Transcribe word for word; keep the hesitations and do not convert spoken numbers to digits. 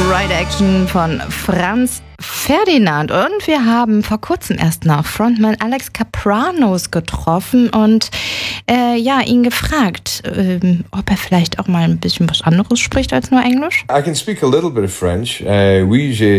Right Action von Franz Ferdinand. Und wir haben vor kurzem erst noch Frontman Alex Kapranos getroffen und äh, ja, ihn gefragt, ähm, ob er vielleicht auch mal ein bisschen was anderes spricht als nur Englisch. I can speak a little bit of French. Uh, we usually